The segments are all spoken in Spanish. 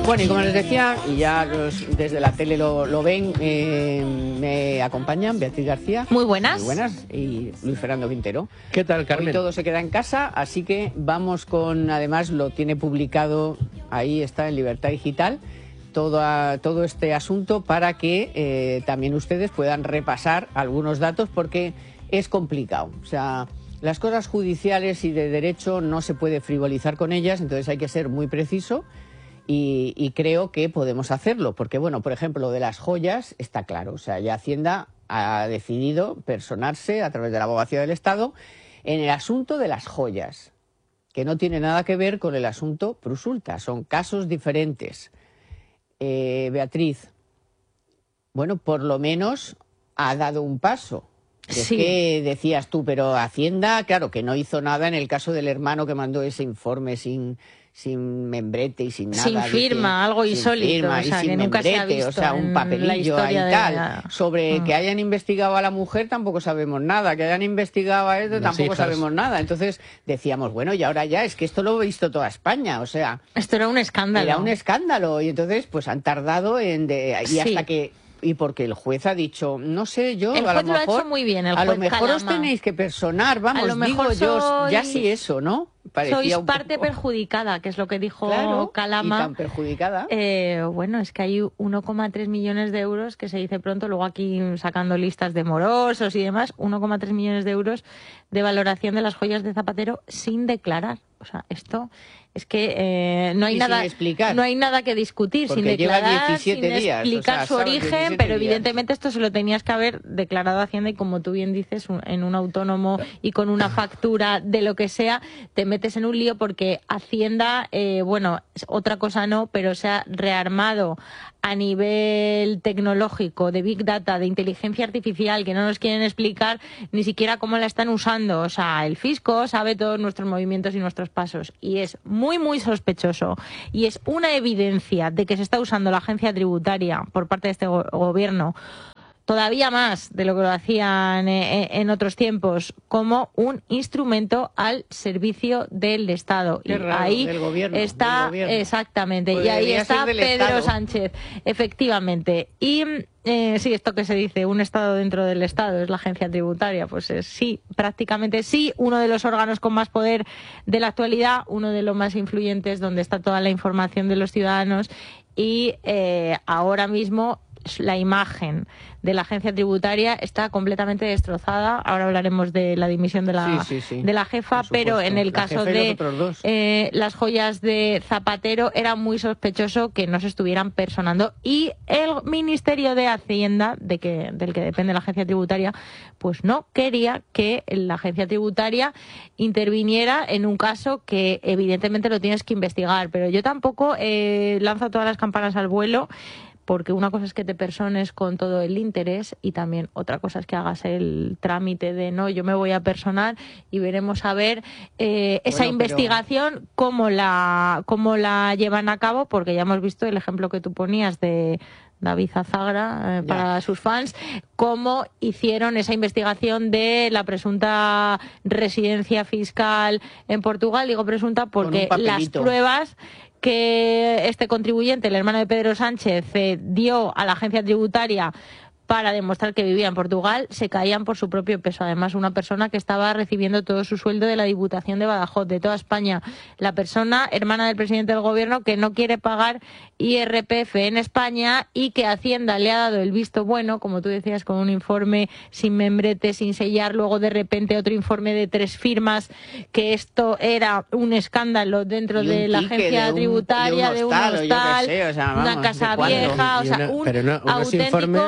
Bueno, y como les decía, y ya desde la tele lo ven, me acompañan Beatriz García. Muy buenas. Muy buenas. Y Luis Fernando Quintero. ¿Qué tal, Carmen? Hoy todo se queda en casa, así que vamos con, además lo tiene publicado, ahí está en Libertad Digital, todo este asunto para que también ustedes puedan repasar algunos datos, porque es complicado. O sea, las cosas judiciales y de derecho no se puede frivolizar con ellas, entonces hay que ser muy preciso. Y creo que podemos hacerlo, porque, bueno, por ejemplo, lo de las joyas está claro. O sea, ya Hacienda ha decidido personarse a través de la Abogacía del Estado en el asunto de las joyas, que no tiene nada que ver con el asunto Prosulta. Son casos diferentes. Beatriz, bueno, por lo menos ha dado un paso. Sí. Es que decías tú, pero Hacienda, claro, que no hizo nada en el caso del hermano que mandó ese informe sin membrete y sin nada. Sin firma, algo insólito. Firma, o sea, y sin que nunca membrete, se ha visto, o sea, un papelillo ahí tal. Sobre que hayan investigado a la mujer tampoco sabemos nada, que hayan investigado a esto tampoco sabemos nada. Entonces decíamos, bueno, y ahora ya, es que esto lo ha visto toda España, o sea... Esto era un escándalo. Era un escándalo, y entonces pues han tardado y sí. hasta que... Y porque el juez ha dicho, no sé, yo el a lo juez lo mejor, ha hecho muy bien, el a juez lo mejor Calama. Os tenéis que personar, vamos, a lo mejor digo yo, ya sí eso, ¿no? Parecía sois un parte poco... perjudicada, que es lo que dijo claro, Calama. Y tan perjudicada. Bueno, es que hay 1,3 millones de euros, que se dice pronto, luego aquí sacando listas de morosos y demás, 1,3 millones de euros de valoración de las joyas de Zapatero sin declarar. O sea, esto es que no hay nada, no hay nada que discutir. Porque sin declarar, lleva 17 sin explicar, o sea, su origen, pero evidentemente esto se lo tenías que haber declarado a Hacienda, y como tú bien dices, en un autónomo y con una factura de lo que sea, te metes en un lío, porque Hacienda, bueno, otra cosa no, pero se ha rearmado a nivel tecnológico, de Big Data, de inteligencia artificial, que no nos quieren explicar ni siquiera cómo la están usando. O sea, el fisco sabe todos nuestros movimientos y nuestros pasos, y es muy, muy sospechoso, y es una evidencia de que se está usando la agencia tributaria por parte de este gobierno, todavía más de lo que lo hacían en otros tiempos, como un instrumento al servicio del Estado. Qué y raro, ahí del gobierno, está, del gobierno. Exactamente, pues y ahí está Pedro Estado. Sánchez, efectivamente. Y sí, esto que se dice, un Estado dentro del Estado, es la agencia tributaria, pues sí, prácticamente sí, uno de los órganos con más poder de la actualidad, uno de los más influyentes, donde está toda la información de los ciudadanos, y ahora mismo la imagen de la agencia tributaria está completamente destrozada. Ahora hablaremos de la dimisión de la jefa, pero en el caso de las joyas de Zapatero era muy sospechoso que no se estuvieran personando, y el Ministerio de Hacienda, del que depende la agencia tributaria, pues no quería que la agencia tributaria interviniera en un caso que evidentemente lo tienes que investigar. Pero yo tampoco lanzo todas las campanas al vuelo, porque una cosa es que te persones con todo el interés, y también otra cosa es que hagas el trámite de no, yo me voy a personar, y veremos a ver esa investigación cómo la llevan a cabo, porque ya hemos visto el ejemplo que tú ponías de David Azagra, para sus fans, cómo hicieron esa investigación de la presunta residencia fiscal en Portugal. Digo presunta porque las pruebas que este contribuyente, el hermano de Pedro Sánchez, dio a la agencia tributaria para demostrar que vivía en Portugal, se caían por su propio peso. Además, una persona que estaba recibiendo todo su sueldo de la Diputación de Badajoz, de toda España. La persona, hermana del presidente del gobierno, que no quiere pagar IRPF en España, y que Hacienda le ha dado el visto bueno, como tú decías, con un informe sin membrete, sin sellar, luego de repente otro informe de 3 firmas, que esto era un escándalo dentro de la agencia tributaria, de un hostal, una casa vieja, o sea, un auténtico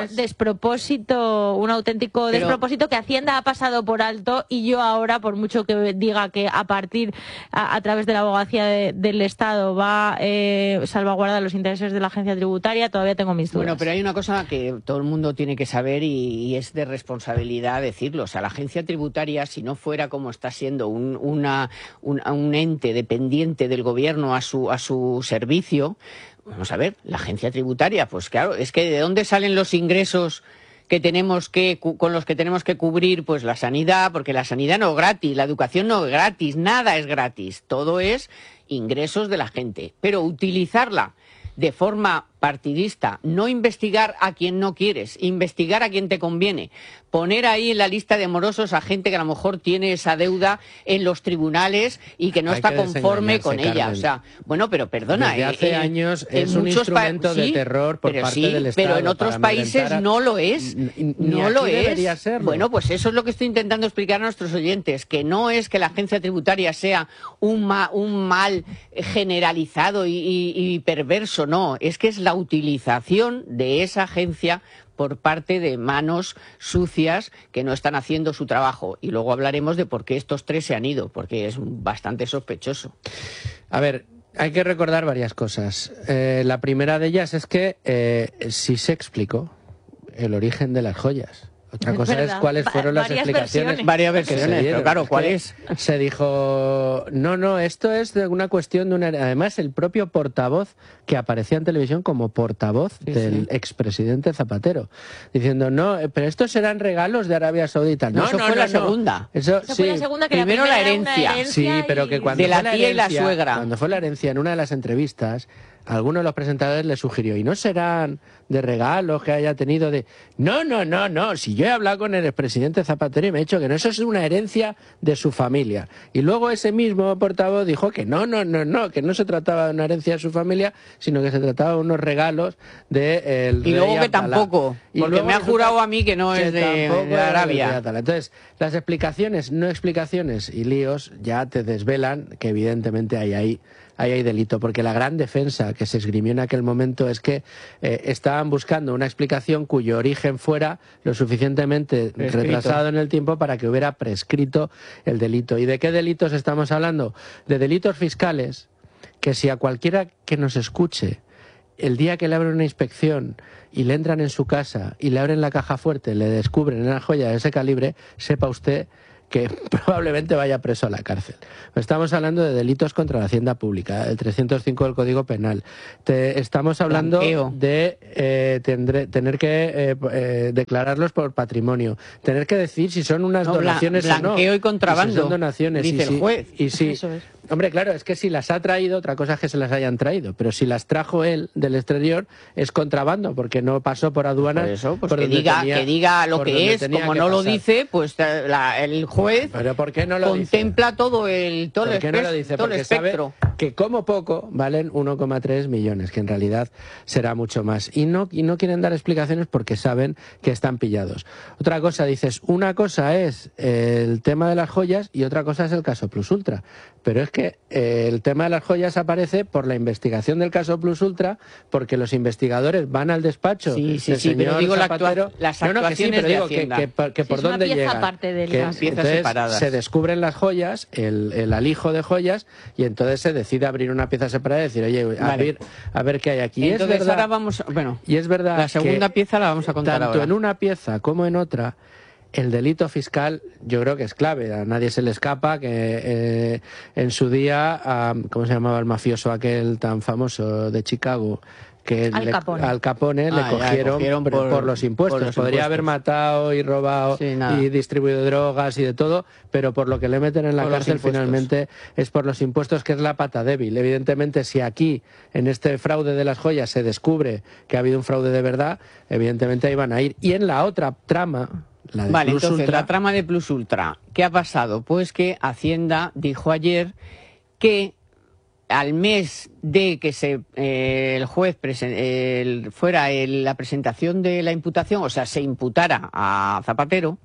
despropósito que Hacienda ha pasado por alto. Y yo ahora, por mucho que diga que a través de la abogacía del Estado va a salvaguardar los intereses de la agencia tributaria, todavía tengo mis dudas. Bueno, pero hay una cosa que todo el mundo tiene que saber, y es de responsabilidad decirlo. O sea, la agencia tributaria, si no fuera como está siendo un ente dependiente del gobierno a su servicio, vamos a ver, la agencia tributaria, pues claro, es que ¿de dónde salen los ingresos con los que tenemos que cubrir? Pues la sanidad, porque la sanidad no es gratis, la educación no es gratis, nada es gratis, todo es ingresos de la gente. Pero utilizarla de forma partidista, no investigar a quien no quieres, investigar a quien te conviene, poner ahí en la lista de morosos a gente que a lo mejor tiene esa deuda en los tribunales y que no está conforme con ella. O sea, bueno, pero perdona, desde hace años es un instrumento de terror por parte del Estado. Pero en otros países no lo es. No lo es. Debería serlo. Bueno, pues eso es lo que estoy intentando explicar a nuestros oyentes, que no es que la agencia tributaria sea un mal generalizado y perverso, no, es que es la utilización de esa agencia por parte de manos sucias que no están haciendo su trabajo. Y luego hablaremos de por qué estos 3 se han ido, porque es bastante sospechoso. A ver, hay que recordar varias cosas. La primera de ellas es que sí se explicó el origen de las joyas. Otra cosa es cuáles fueron las explicaciones. Varias versiones, pero claro, ¿cuál es? Se dijo, no, esto es de una cuestión de una... Además, el propio portavoz que aparecía en televisión como portavoz del expresidente Zapatero, diciendo, no, pero estos serán regalos de Arabia Saudita. No, eso fue la segunda. Eso fue la segunda, que primero la herencia. Sí, pero que cuando de la fue tía y la suegra. Cuando fue la herencia, en una de las entrevistas, alguno de los presentadores le sugirió, ¿y no serán de regalos que haya tenido de...? No, si yo he hablado con el expresidente Zapatero y me he dicho que no, eso es una herencia de su familia. Y luego ese mismo portavoz dijo que no, que no se trataba de una herencia de su familia, sino que se trataba de unos regalos del rey Y luego que Abdalá. tampoco, porque me ha jurado a mí que no es de Arabia. Entonces, las explicaciones, no explicaciones y líos ya te desvelan que evidentemente hay delito, porque la gran defensa que se esgrimió en aquel momento es que estaban buscando una explicación cuyo origen fuera lo suficientemente retrasado en el tiempo para que hubiera prescrito el delito. ¿Y de qué delitos estamos hablando? De delitos fiscales, que si a cualquiera que nos escuche, el día que le abren una inspección y le entran en su casa y le abren la caja fuerte, le descubren una joya de ese calibre, sepa usted que probablemente vaya preso a la cárcel. Estamos hablando de delitos contra la hacienda pública, el 305 del Código Penal. Estamos hablando de tener que declararlos por patrimonio, tener que decir si son unas donaciones o no. Blanqueo y contrabando, si son donaciones, dice el juez. Y sí. Eso es. Hombre, claro, es que si las ha traído, otra cosa es que se las hayan traído, pero si las trajo él del exterior es contrabando, porque no pasó por aduanas. Por eso, pues que diga lo que es, como no lo dice, pues el juez ¿pero por qué no lo contempla dice? todo el espectro. Que como poco valen 1,3 millones, que en realidad será mucho más. Y no quieren dar explicaciones porque saben que están pillados. Otra cosa, dices, una cosa es el tema de las joyas y otra cosa es el caso Plus Ultra. Pero es que el tema de las joyas aparece por la investigación del caso Plus Ultra, porque los investigadores van al despacho del señor pero digo Zapatero. las actuaciones de Hacienda. Que por dónde llegan. Parte del caso. Entonces se descubren las joyas, el alijo de joyas, y entonces se decide abrir una pieza separada y decir, oye, a ver qué hay aquí. Entonces es verdad, ahora vamos, y es verdad la segunda pieza la vamos a contar tanto ahora. en una pieza como en otra, el delito fiscal yo creo que es clave. A nadie se le escapa que en su día, ¿cómo se llamaba el mafioso aquel tan famoso de Chicago? Que Al Capone le cogieron por los impuestos. Podría haber matado y robado y distribuido drogas y de todo, pero por lo que le meten en la cárcel finalmente es por los impuestos, que es la pata débil. Evidentemente, si aquí, en este fraude de las joyas, se descubre que ha habido un fraude de verdad, evidentemente ahí van a ir. Y en la otra trama, la de Plus entonces, Ultra, la trama de Plus Ultra, ¿qué ha pasado? Pues que Hacienda dijo ayer que al mes de que el juez fuera la presentación de la imputación, o sea, se imputara a Zapatero,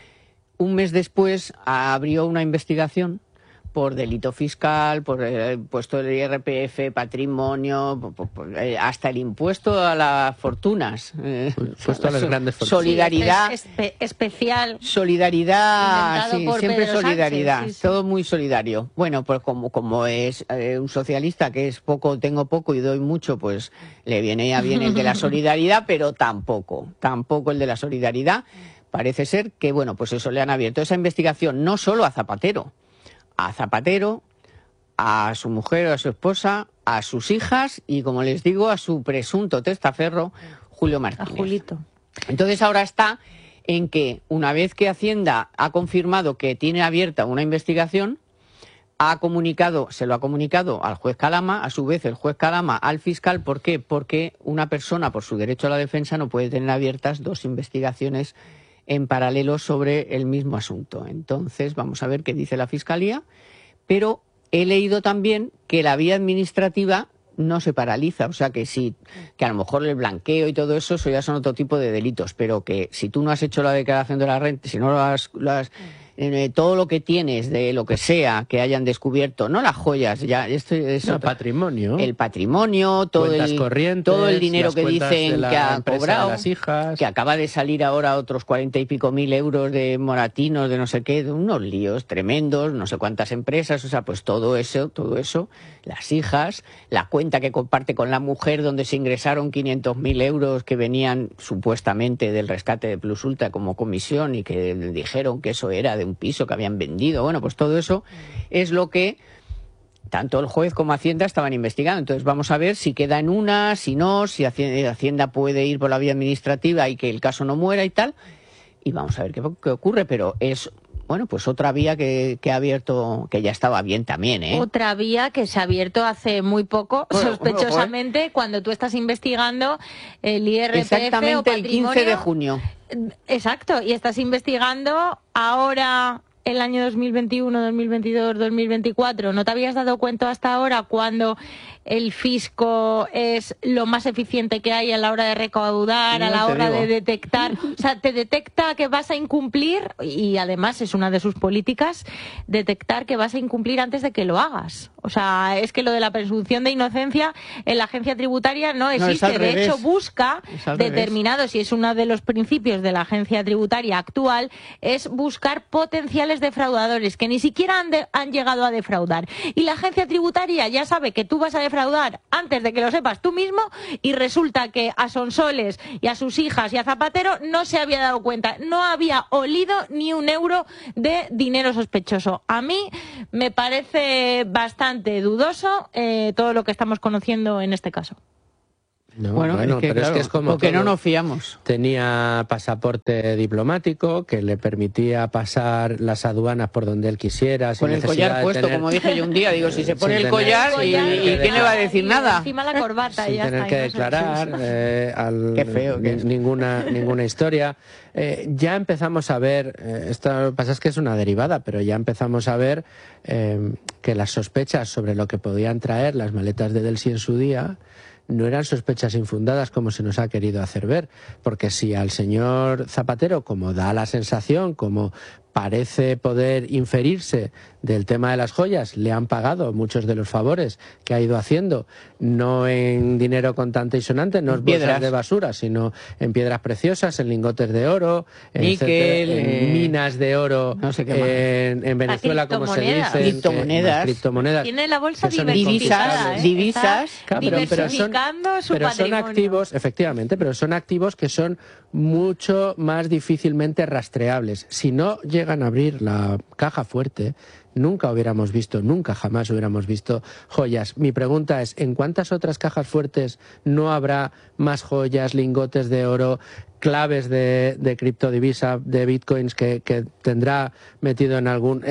un mes después abrió una investigación por delito fiscal, por el impuesto del IRPF, patrimonio, hasta el impuesto a las fortunas. Impuesto a las grandes fortunas. Solidaridad. Especial. Solidaridad, sí, siempre Pedro solidaridad. Sánchez, sí. Todo muy solidario. Bueno, pues como es un socialista que es poco, tengo poco y doy mucho, pues le viene bien el de la solidaridad, pero tampoco el de la solidaridad. Parece ser que, bueno, pues eso, le han abierto esa investigación no solo a Zapatero, a su mujer, a su esposa, a sus hijas y, como les digo, a su presunto testaferro, Julio Martínez. A Julito. Entonces ahora está en que, una vez que Hacienda ha confirmado que tiene abierta una investigación, se lo ha comunicado al juez Calama, a su vez el juez Calama al fiscal. ¿Por qué? Porque una persona, por su derecho a la defensa, no puede tener abiertas dos investigaciones en paralelo sobre el mismo asunto. Entonces, vamos a ver qué dice la Fiscalía, pero he leído también que la vía administrativa no se paraliza, o sea que que a lo mejor el blanqueo y todo eso ya son otro tipo de delitos, pero que si tú no has hecho la declaración de la renta, si no todo lo que tienes de lo que sea que hayan descubierto, no las joyas, ya no, patrimonio, el patrimonio, todo el dinero que dicen que ha cobrado, las hijas, que acaba de salir ahora otros 40 y pico mil euros de moratinos, de no sé qué, de unos líos tremendos, no sé cuántas empresas, o sea, pues todo eso, las hijas, la cuenta que comparte con la mujer donde se ingresaron 500.000 euros que venían supuestamente del rescate de Plus Ultra como comisión y que dijeron que eso era de un piso que habían vendido. Bueno, pues todo eso es lo que tanto el juez como Hacienda estaban investigando. Entonces vamos a ver si queda en una, si no, si Hacienda puede ir por la vía administrativa y que el caso no muera y tal. Y vamos a ver qué ocurre, pero es... Bueno, pues otra vía que ha abierto, que ya estaba bien también, ¿eh? Otra vía que se ha abierto hace muy poco, sospechosamente, cuando tú estás investigando el IRPF exactamente o patrimonio. El 15 de junio. Exacto, y estás investigando ahora el año 2021, 2022, 2024. ¿No te habías dado cuenta hasta ahora cuando el fisco es lo más eficiente que hay a la hora de recaudar, a la hora de detectar? O sea, te detecta que vas a incumplir, y además es una de sus políticas, detectar que vas a incumplir antes de que lo hagas. O sea, es que lo de la presunción de inocencia en la agencia tributaria no existe. De hecho, busca determinados, y es uno de los principios de la agencia tributaria actual, es buscar potenciales defraudadores que ni siquiera han llegado a defraudar. Y la agencia tributaria ya sabe que tú vas a defraudar antes de que lo sepas tú mismo, y resulta que a Sonsoles y a sus hijas y a Zapatero no se había dado cuenta, no había olido ni un euro de dinero sospechoso. A mí me parece bastante dudoso todo lo que estamos conociendo en este caso. No, bueno, pero es que es como porque no nos fiamos. Tenía pasaporte diplomático que le permitía pasar las aduanas por donde él quisiera. Con el collar puesto, como dije yo un día, digo, si se pone el collar, ¿y quién le va a decir nada? Encima la corbata, sin ya tener está, que declarar Qué feo que es. ninguna historia. Ya empezamos a ver, esto lo que pasa es que es una derivada, pero ya empezamos a ver que las sospechas sobre lo que podían traer las maletas de Delcy en su día no eran sospechas infundadas como se nos ha querido hacer ver, porque si al señor Zapatero, como da la sensación, como parece poder inferirse del tema de las joyas, le han pagado muchos de los favores que ha ido haciendo, no en dinero contante y sonante, no en bolsas de basura, sino en piedras preciosas, en lingotes de oro, en minas de oro, no sé qué en Venezuela, como se dice, criptomonedas. Tiene la bolsa divisas, pero son activos, efectivamente, pero son activos que son mucho más difícilmente rastreables. Si no llegan a abrir la caja fuerte, nunca jamás hubiéramos visto joyas. Mi pregunta es, ¿en cuántas otras cajas fuertes no habrá más joyas, lingotes de oro, claves de criptodivisa, de bitcoins que tendrá metido en algún,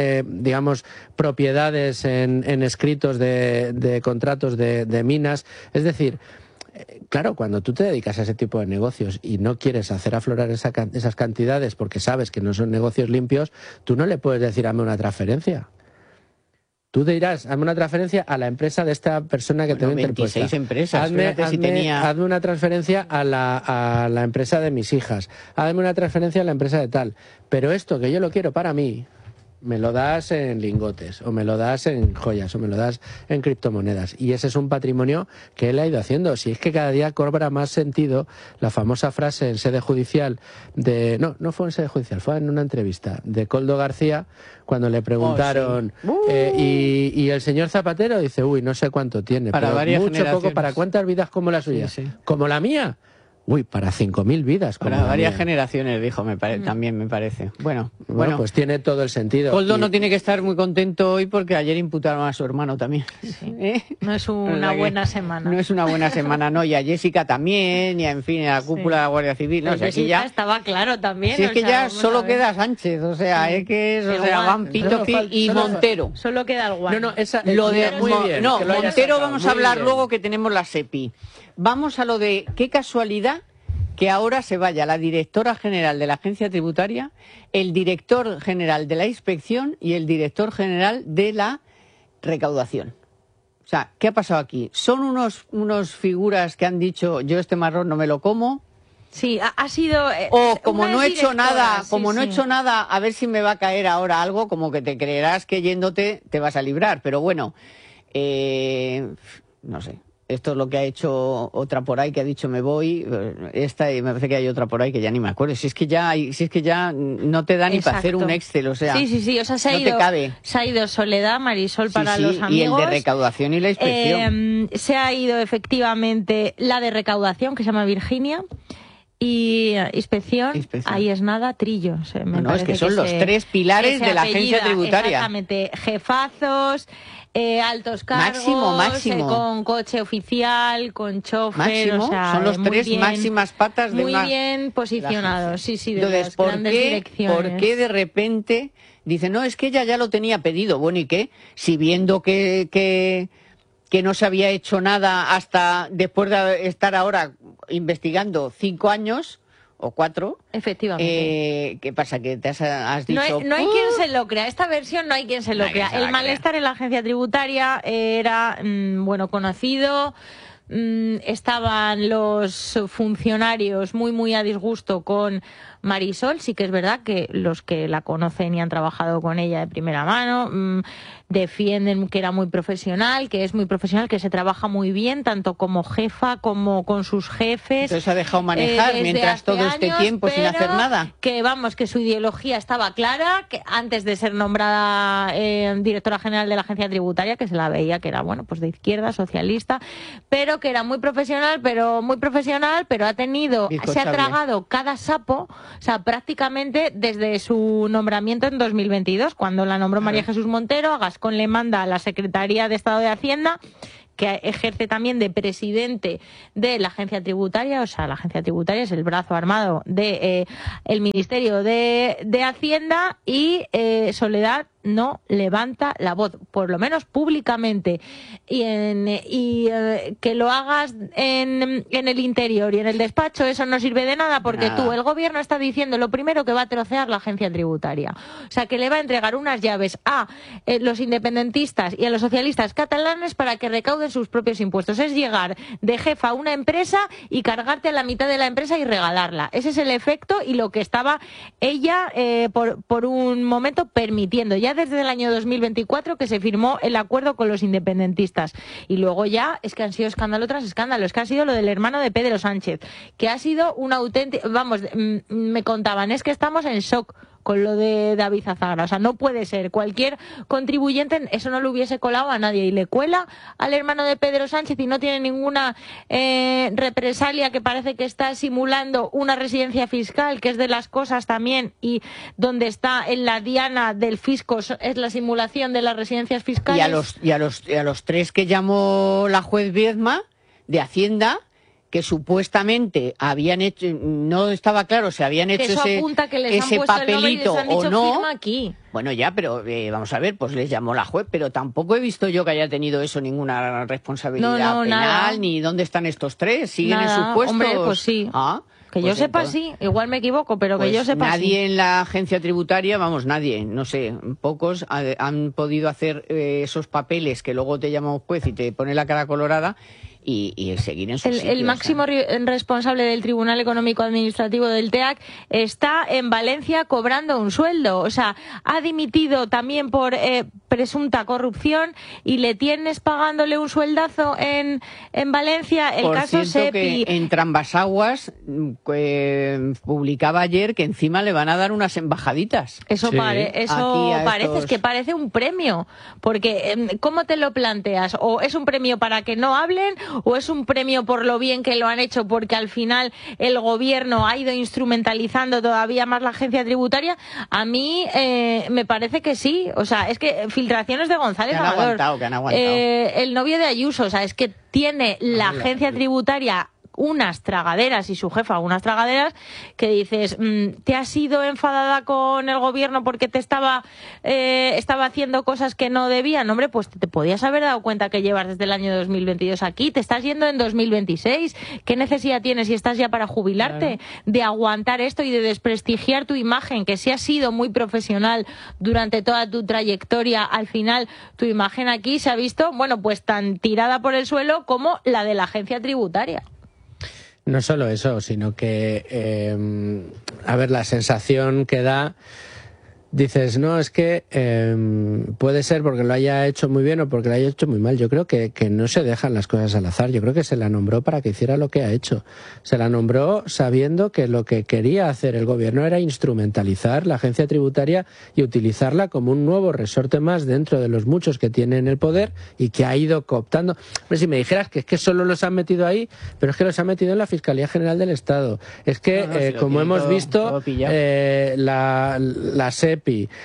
propiedades en escritos de contratos de minas? Es decir, claro, cuando tú te dedicas a ese tipo de negocios y no quieres hacer aflorar esas cantidades porque sabes que no son negocios limpios, tú no le puedes decir hazme una transferencia. Tú te dirás, hazme una transferencia a la empresa de esta persona que tengo interpuesta. 26 empresas. Hazme una transferencia a la empresa de mis hijas. Hazme una transferencia a la empresa de tal. Pero esto que yo lo quiero para mí, me lo das en lingotes, o me lo das en joyas, o me lo das en criptomonedas. Y ese es un patrimonio que él ha ido haciendo. Si es que cada día cobra más sentido la famosa frase en sede judicial no fue en sede judicial, fue en una entrevista de Koldo García, cuando le preguntaron, y el señor Zapatero dice, no sé cuánto tiene, para pero varias mucho poco, ¿para cuántas vidas como la suya? Sí. ¿Como la mía? para 5.000 vidas. Como para varias mía. generaciones, dijo, también me parece. Bueno, pues tiene todo el sentido. Koldo no tiene que estar muy contento hoy porque ayer imputaron a su hermano también. Sí. No es una buena semana. No es una buena semana, no. Y a Jessica también, y en fin, a la cúpula de la Guardia Civil. No, o sea, Jessica ya estaba claro también. Si es que ya solo queda Sánchez, o sea, sí. es que Van Pito y Montero. Solo queda el guante. No, esa, lo de muy bien, no, que lo hayas Montero sacado, vamos a hablar bien. luego que tenemos la SEPI. Vamos a lo de qué casualidad que ahora se vaya la directora general de la Agencia Tributaria, el director general de la Inspección y el director general de la Recaudación. O sea, ¿qué ha pasado aquí? Son unos figuras que han dicho, yo este marrón no me lo como. Sí, ha sido... o como no he hecho nada, sí, no he hecho nada, a ver si me va a caer ahora algo, como que te creerás que yéndote te vas a librar. Pero bueno, no sé. Esto es lo que ha hecho otra por ahí que ha dicho me voy. Esta y me parece que hay otra por ahí que ya ni me acuerdo. Si es que ya no te da ni para hacer un Excel, o sea. Sí, o sea, se ha ido Soledad, Marisol para los amigos. Y el de recaudación y la inspección. Se ha ido efectivamente la de recaudación, que se llama Virginia. Y inspección, ahí es nada, Trillos. No, es que son los tres pilares de la agencia tributaria. Exactamente, jefazos, altos cargos, máximo. Con coche oficial, con chofer, máximo, o sea, son los tres máximas patas de muy bien posicionados, sí, de Entonces, las grandes direcciones. ¿por qué de repente dice, no, es que ella ya lo tenía pedido? Bueno, ¿y qué? Si viendo que no se había hecho nada hasta después de estar ahora investigando 5 años o 4. Efectivamente. ¿Qué pasa? Que te has dicho... No hay quien se lo crea. Esta versión no hay quien se lo crea. El malestar en la agencia tributaria era, conocido. Estaban los funcionarios muy a disgusto con Marisol. Sí que es verdad que los que la conocen y han trabajado con ella de primera mano defienden que era muy profesional, que es muy profesional, que se trabaja muy bien, tanto como jefa como con sus jefes. Entonces ha dejado manejar mientras todo este tiempo sin hacer nada. Que que su ideología estaba clara, que antes de ser nombrada directora general de la agencia tributaria, que se la veía que era, pues de izquierda, socialista, pero que era muy profesional, pero se ha tragado cada sapo, o sea, prácticamente desde su nombramiento en 2022, cuando la nombró María Jesús Montero. A Gascón le manda a la Secretaría de Estado de Hacienda, que ejerce también de presidente de la agencia tributaria. O sea, la agencia tributaria es el brazo armado de el Ministerio de Hacienda, y Soledad no levanta la voz, por lo menos públicamente, y que lo hagas en el interior y en el despacho, eso no sirve de nada, porque el gobierno está diciendo lo primero que va a trocear la agencia tributaria, o sea, que le va a entregar unas llaves a los independentistas y a los socialistas catalanes para que recauden sus propios impuestos. Es llegar de jefa a una empresa y cargarte a la mitad de la empresa y regalarla. Ese es el efecto y lo que estaba ella por un momento permitiendo, ya desde el año 2024 que se firmó el acuerdo con los independentistas. Y luego ya es que han sido escándalo tras escándalo. Es que ha sido lo del hermano de Pedro Sánchez, que ha sido un auténtico... me contaban, es que estamos en shock con lo de David Azagra. O sea, no puede ser. Cualquier contribuyente eso no le hubiese colado a nadie, y le cuela al hermano de Pedro Sánchez y no tiene ninguna represalia, que parece que está simulando una residencia fiscal, que es de las cosas también, y donde está en la diana del fisco es la simulación de las residencias fiscales. Y a los tres que llamó la juez Viedma de Hacienda, que supuestamente habían hecho, no estaba claro si habían hecho ese papelito o no. Firma aquí. Bueno, ya, pero vamos a ver, pues les llamó la juez, pero tampoco he visto yo que haya tenido eso ninguna responsabilidad penal, nada. ni dónde están estos tres, siguen en sus puestos. Hombre, pues sí. Que yo sepa, sí, igual me equivoco, pero que yo sepa, nadie en la agencia tributaria, nadie, no sé, pocos han podido hacer esos papeles que luego te llama un juez y te pone la cara colorada. Y seguir en su sitio. El máximo responsable del Tribunal Económico Administrativo del TEAC está en Valencia cobrando un sueldo. O sea, ha dimitido también por presunta corrupción y le tienes pagándole un sueldazo en Valencia. El Por caso cierto, Sepi. que en Trambasaguas publicaba ayer que encima le van a dar unas embajaditas. Eso, Sí. parece, es que parece un premio, porque ¿cómo te lo planteas? ¿O es un premio para que no hablen o es un premio por lo bien que lo han hecho, porque al final el gobierno ha ido instrumentalizando todavía más la agencia tributaria? A mí me parece que sí. O sea, es que filtraciones de González Que han Amador, aguantado, que han aguantado. el novio de Ayuso, o sea, es que tiene la agencia tributaria unas tragaderas y su jefa unas tragaderas que dices, ¿te has ido enfadada con el gobierno porque te estaba haciendo cosas que no debían? Hombre, pues te podías haber dado cuenta que llevas desde el año 2022 aquí, te estás yendo en 2026. ¿Qué necesidad tienes, si estás ya para jubilarte, de aguantar esto y de desprestigiar tu imagen, que si has sido muy profesional durante toda tu trayectoria? Al final tu imagen aquí se ha visto, bueno, pues tan tirada por el suelo como la de la agencia tributaria. No solo eso, sino que, a ver, la sensación que da, dices, no, es que puede ser porque lo haya hecho muy bien o porque lo haya hecho muy mal. Yo creo que no se dejan las cosas al azar. Yo creo que se la nombró para que hiciera lo que ha hecho. Se la nombró sabiendo que lo que quería hacer el gobierno era instrumentalizar la agencia tributaria y utilizarla como un nuevo resorte más dentro de los muchos que tiene en el poder y que ha ido cooptando. Pero si me dijeras que es que solo los han metido ahí, pero es que los han metido en la Fiscalía General del Estado. Es que, como hemos visto, la SEP,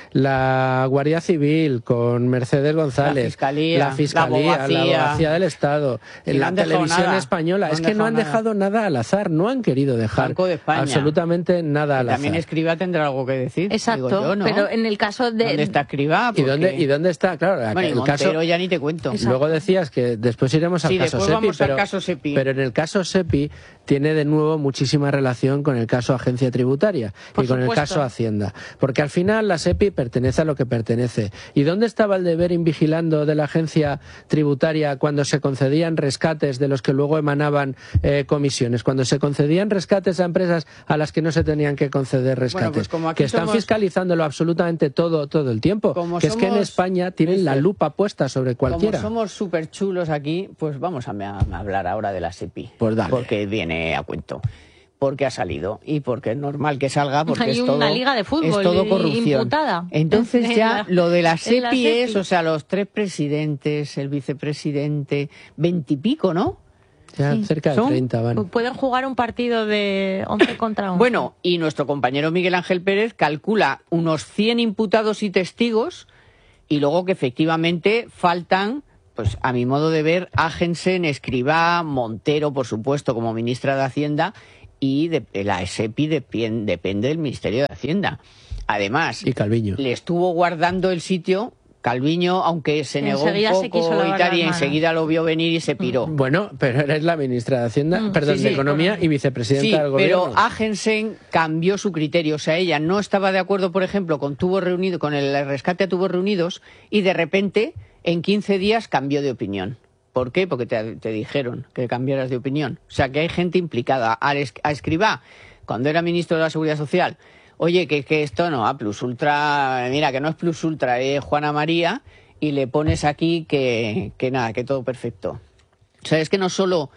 la Guardia Civil con Mercedes González, la Fiscalía, la Abogacía del Estado, la Televisión Española, es que no han dejado nada al azar, no han querido dejar absolutamente nada al azar. También Escrivá tendrá algo que decir. Exacto, digo yo, ¿no? pero en el caso de... ¿Dónde está Escrivá? ¿Y dónde está? Claro, bueno, y el Montero caso... ya ni te cuento. Exacto. Luego decías que después iremos al caso después Sepi, vamos al caso Sepi. pero en el caso Sepi tiene de nuevo muchísima relación con el caso Agencia Tributaria y con el caso Hacienda, porque al final la Sepi pertenece a lo que pertenece. ¿Y dónde estaba el deber invigilando de la Agencia Tributaria cuando se concedían rescates de los que luego emanaban comisiones, cuando se concedían rescates a empresas a las que no se tenían que conceder rescates? Bueno, pues que están fiscalizándolo absolutamente todo el tiempo, que es que en España tienen la lupa puesta sobre cualquiera. Como somos súper chulos aquí, pues vamos a hablar ahora de la SEPI, pues dale. Porque viene a cuento. Porque ha salido y porque es normal que salga, porque hay es todo, una liga de fútbol es todo corrupción. Imputada. Entonces ya lo de la SEPI es, o sea, los 3 presidentes, el vicepresidente, 20 y pico, ¿no? Ya, sí, cerca de 30 van. Pueden jugar un partido de 11 contra 11. Bueno, y nuestro compañero Miguel Ángel Pérez calcula unos 100 imputados y testigos, y luego que efectivamente faltan, pues a mi modo de ver, Agensen, Escrivá, Montero, por supuesto, como ministra de Hacienda, y la SEPI depende del Ministerio de Hacienda. Además, y Calviño le estuvo guardando el sitio. Calviño, aunque se negó un poco y tal, y enseguida lo vio venir y se piró. Bueno, pero eres la ministra de Hacienda, de Economía y vicepresidenta del Gobierno. Pero Agensen cambió su criterio. O sea, ella no estaba de acuerdo, por ejemplo, con el rescate a Tubos Reunidos, y de repente, en 15 días, cambió de opinión. ¿Por qué? Porque te dijeron que cambiaras de opinión. O sea, que hay gente implicada. A Escrivá, cuando era ministro de la Seguridad Social, oye, que esto no, Plus Ultra, mira, que no es Plus Ultra, Juana María, y le pones aquí que nada, que todo perfecto. O sea, es que no solo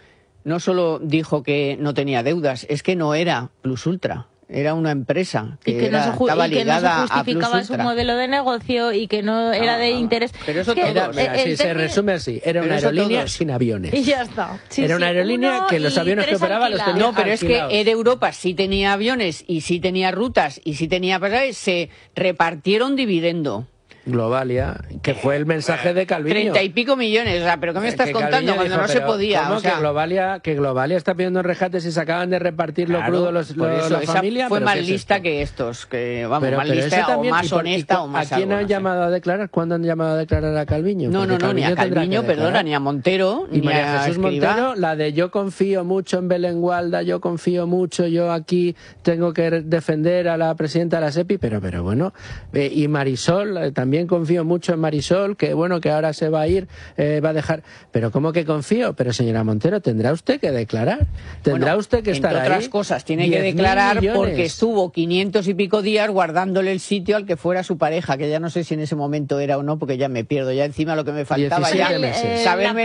dijo que no tenía deudas, es que no era Plus Ultra. Era una empresa que estaba ligada a Plus Ultra. Que no se justificaba su modelo de negocio y que no era de interés. Pero eso se resume así. Era una aerolínea sin aviones. Y ya está. Era una aerolínea que los aviones que operaba los tenía No, pero alquilados. Es que Air Europa sí tenía aviones y sí tenía rutas y sí tenía pasajes. Se repartieron dividendo. Globalia, que fue el mensaje de Calviño. 30 y pico millones, o sea, ¿pero qué me estás contando cuando no se podía? ¿Cómo? O sea, que Globalia está pidiendo rescates y se acaban de repartir lo crudo la familia. Fue más lista que estos, que vamos, más lista también, o más honesta o más ¿A quién han llamado a declarar? ¿Cuándo han llamado a declarar a Calviño? No, ni a Calviño, perdona, ni a Montero, y ni María a Jesús Escrivá. Montero, la de yo confío mucho en Belén Gualda, yo confío mucho, yo aquí tengo que defender a la presidenta de la SEPI, pero bueno, y Marisol también también confío mucho en Marisol, que bueno, que ahora se va a ir, va a dejar... Pero ¿cómo que confío? Pero señora Montero, tendrá usted que declarar, tendrá usted que estar ahí. Entre otras cosas, tiene que declarar porque estuvo 500 y pico días guardándole el sitio al que fuera su pareja, que ya no sé si en ese momento era o no, porque ya me pierdo, ya encima lo que me faltaba ya saberme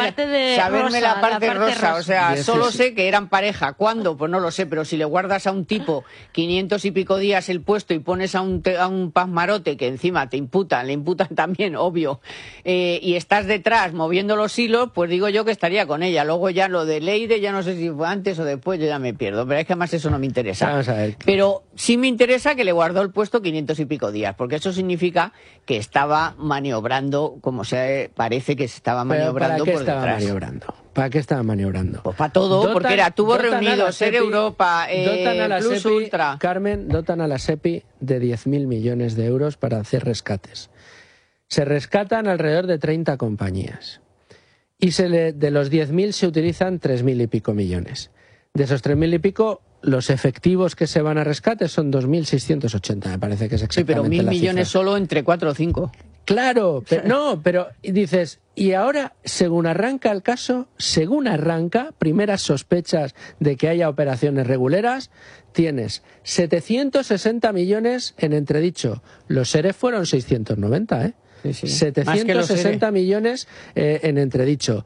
la parte rosa, o sea, solo sé que eran pareja. ¿Cuándo? Pues no lo sé, pero si le guardas a un tipo 500 y pico días el puesto y pones a un pasmarote que encima le imputan también, obvio, y estás detrás moviendo los hilos, pues digo yo que estaría con ella. Luego ya lo de Leire, ya no sé si fue antes o después, yo ya me pierdo, pero es que además eso no me interesa. Vamos a ver. Pero sí me interesa que le guardó el puesto 500 y pico días, porque eso significa que estaba maniobrando, como se parece que se estaba maniobrando por detrás. ¿Para qué estaba maniobrando? Pues para todo, porque tuvo reunido Ser Europa, Plus SEPI, Ultra. Carmen, dotan a la SEPI de 10.000 millones de euros para hacer rescates. Se rescatan alrededor de 30 compañías. Y de los 10.000 se utilizan 3.000 y pico millones. De esos 3.000 y pico, los efectivos que se van a rescate son 2.680, me parece que es exactamente la cifra. Sí, pero 1.000 millones solo entre 4 o 5. Claro, pero dices, y ahora, según arranca el caso, primeras sospechas de que haya operaciones reguleras, tienes 760 millones en entredicho. Los seres fueron 690, ¿eh? Sí. 760 millones en entredicho.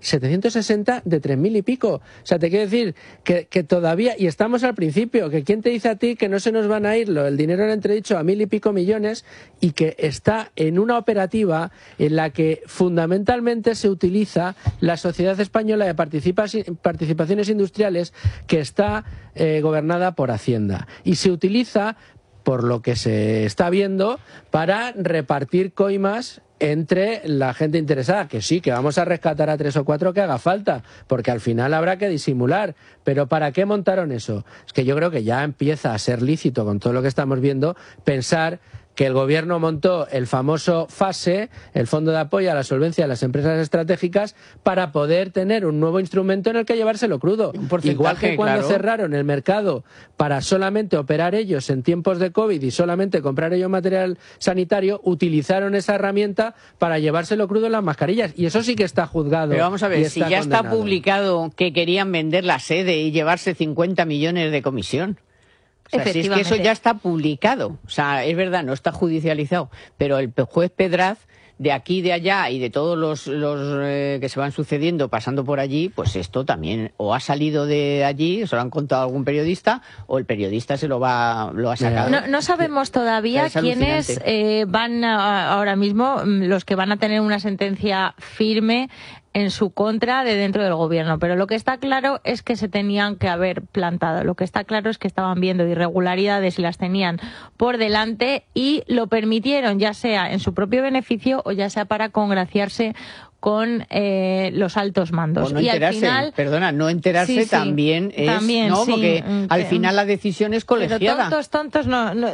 760 de 3.000 y pico. O sea, te quiero decir que todavía, y estamos al principio, que quién te dice a ti que no se nos van a ir el dinero en entredicho a 1.000 y pico millones y que está en una operativa en la que fundamentalmente se utiliza la Sociedad Española de Participaciones Industriales, que está gobernada por Hacienda. Y se utiliza, por lo que se está viendo, para repartir coimas entre la gente interesada, que sí, que vamos a rescatar a 3 o 4 que haga falta, porque al final habrá que disimular. Pero ¿para qué montaron eso? Es que yo creo que ya empieza a ser lícito, con todo lo que estamos viendo, pensar que el gobierno montó el famoso FASE, el Fondo de Apoyo a la Solvencia de las Empresas Estratégicas, para poder tener un nuevo instrumento en el que llevárselo crudo. Igual que cuando cerraron el mercado para solamente operar ellos en tiempos de COVID y solamente comprar ellos material sanitario, utilizaron esa herramienta para llevárselo crudo en las mascarillas. Y eso sí que está juzgado. Pero vamos a ver, si ya está publicado que querían vender la sede y llevarse 50 millones de comisión. O sea, si es que eso ya está publicado, o sea, es verdad, no está judicializado, pero el juez Pedraz, de aquí, de allá y de todos los que se van sucediendo pasando por allí, pues esto también o ha salido de allí, se lo han contado a algún periodista, o el periodista lo ha sacado. No sabemos todavía quiénes van ahora mismo, los que van a tener una sentencia firme en su contra de dentro del gobierno, pero lo que está claro es que se tenían que haber plantado, lo que está claro es que estaban viendo irregularidades y las tenían por delante y lo permitieron, ya sea en su propio beneficio o ya sea para congraciarse con los altos mandos. No enterarse, al final, no enterarse sí, también es, también, ¿no? Porque al final la decisión es colegiada. Pero tontos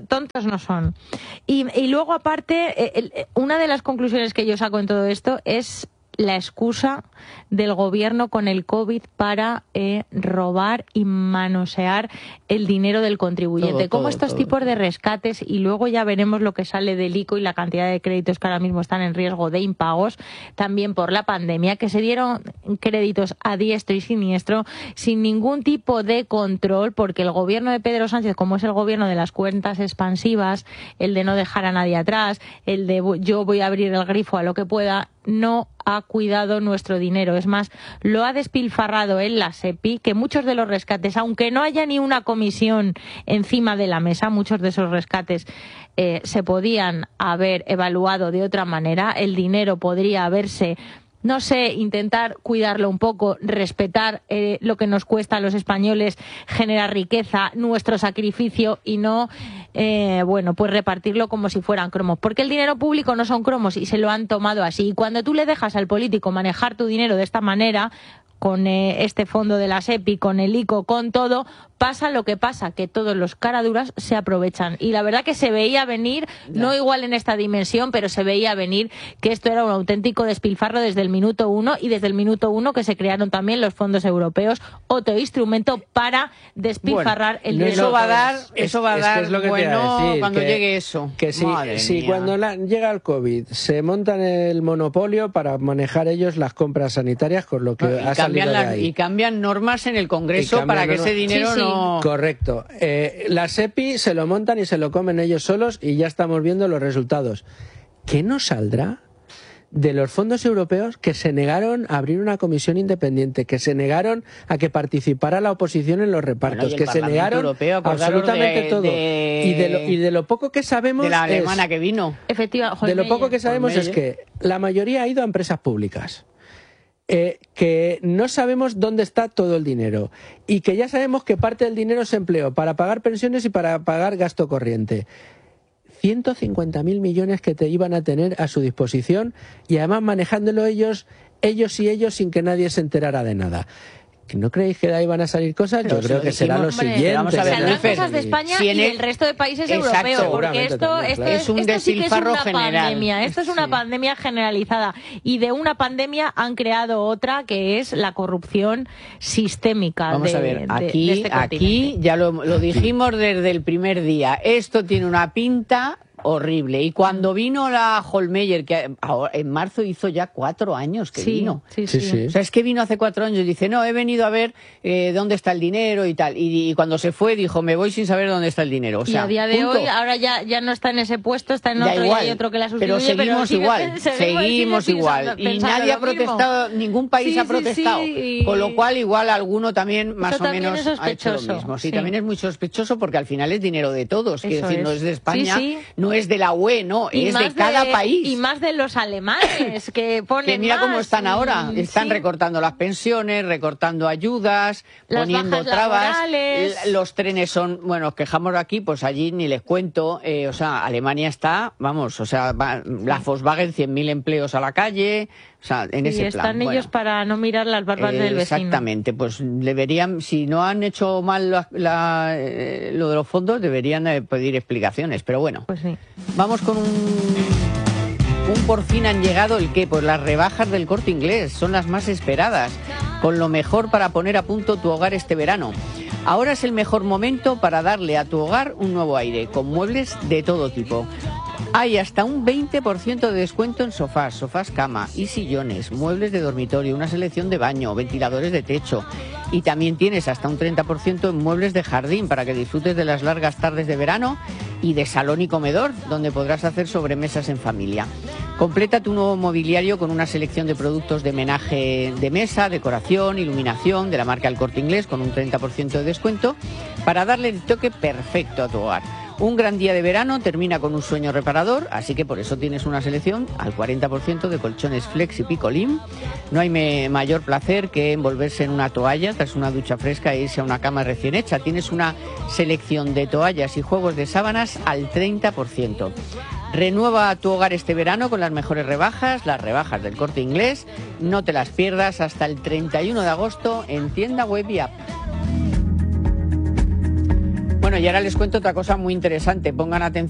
no son. Y luego, aparte, una de las conclusiones que yo saco en todo esto es la excusa del gobierno con el COVID para robar y manosear el dinero del contribuyente. Como estos tipos de rescates, y luego ya veremos lo que sale del ICO y la cantidad de créditos que ahora mismo están en riesgo de impagos, también por la pandemia, que se dieron créditos a diestro y siniestro sin ningún tipo de control, porque el gobierno de Pedro Sánchez, como es el gobierno de las cuentas expansivas, el de no dejar a nadie atrás, el de yo voy a abrir el grifo a lo que pueda, no ha cuidado nuestro dinero. Es más, lo ha despilfarrado en la SEPI, que muchos de los rescates, aunque no haya ni una comisión encima de la mesa, muchos de esos rescates se podían haber evaluado de otra manera. El dinero podría haberse, no sé, intentar cuidarlo un poco, respetar lo que nos cuesta a los españoles, generar riqueza, nuestro sacrificio, y no, pues repartirlo como si fueran cromos. Porque el dinero público no son cromos y se lo han tomado así. Y cuando tú le dejas al político manejar tu dinero de esta manera, con este fondo de la SEPI, con el ICO, con todo, pasa lo que pasa, que todos los caraduras se aprovechan. Y la verdad que se veía venir, no igual en esta dimensión, pero se veía venir que esto era un auténtico despilfarro desde el minuto 1, y desde el minuto 1 que se crearon también los fondos europeos, otro instrumento para despilfarrar el dinero. Eso va a dar es lo que bueno te iba a decir, cuando llegue eso. Que si mía. cuando llega el COVID se montan el monopolio para manejar ellos las compras sanitarias, con lo que ha salido de ahí. Y cambian normas en el Congreso para que ese dinero no... Correcto. La SEPI se lo montan y se lo comen ellos solos, y ya estamos viendo los resultados. ¿Qué nos saldrá de los fondos europeos, que se negaron a abrir una comisión independiente, que se negaron a que participara la oposición en los repartos, que se negaron absolutamente todo? Y de lo poco que sabemos... De la alemana que vino. Efectivamente. De lo poco que sabemos es que la mayoría ha ido a empresas públicas. Que no sabemos dónde está todo el dinero, y que ya sabemos que parte del dinero se empleó para pagar pensiones y para pagar gasto corriente. 150.000 millones que te iban a tener a su disposición, y además manejándolo ellos sin que nadie se enterara de nada. ¿No creéis que de ahí van a salir cosas? Yo creo que será lo siguiente. Vamos a ver, saldrán cosas de España y del resto de países europeos, porque esto es un despilfarro general. Pandemia. Esto es una pandemia generalizada, y de una pandemia han creado otra, que es la corrupción sistémica. Vamos a ver, aquí ya lo dijimos desde el primer día. Esto tiene una pinta horrible. Y cuando vino la Hohlmeier, que en marzo hizo ya 4 años que vino. Sí. O sea, es que vino hace 4 años y dice, no, he venido a ver dónde está el dinero y tal. Y cuando se fue dijo, me voy sin saber dónde está el dinero. O sea, y a día de hoy, ahora ya no está en ese puesto, está en otro, y hay otro que la sustituye. Pero seguimos igual. Y nadie ha protestado, ningún país ha protestado. Con lo cual, igual alguno también más o menos ha hecho lo mismo. Sí, también es muy sospechoso, porque al final es dinero de todos. Quiero decir, no es de España, no es de la UE, no, es de cada país. Y más de los alemanes, que ponen que mira más, cómo están ahora. Están recortando las pensiones, recortando ayudas, poniendo trabas. Los trenes son, bueno, os quejamos aquí, pues allí ni les cuento. O sea, Alemania está, vamos, o sea, la Volkswagen, 100.000 empleos a la calle. O sea, en ese plan. Están ellos para no mirar las barbas del vecino. Exactamente, pues deberían, si no han hecho mal lo de los fondos, deberían pedir explicaciones, pero bueno. Pues sí. Vamos con un por fin han llegado el qué, pues las rebajas del Corte Inglés, son las más esperadas, con lo mejor para poner a punto tu hogar este verano. Ahora es el mejor momento para darle a tu hogar un nuevo aire, con muebles de todo tipo. Hay hasta un 20% de descuento en sofás cama y sillones, muebles de dormitorio, una selección de baño, ventiladores de techo. Y también tienes hasta un 30% en muebles de jardín para que disfrutes de las largas tardes de verano, y de salón y comedor, donde podrás hacer sobremesas en familia. Completa tu nuevo mobiliario con una selección de productos de menaje de mesa, decoración, iluminación de la marca El Corte Inglés, con un 30% de descuento, para darle el toque perfecto a tu hogar. Un gran día de verano termina con un sueño reparador, así que por eso tienes una selección al 40% de colchones Flex y Picolín. No hay mayor placer que envolverse en una toalla tras una ducha fresca e irse a una cama recién hecha. Tienes una selección de toallas y juegos de sábanas al 30%. Renueva tu hogar este verano con las mejores rebajas, las rebajas del Corte Inglés. No te las pierdas hasta el 31 de agosto en tienda web y app. Bueno, y ahora les cuento otra cosa muy interesante. Pongan atención.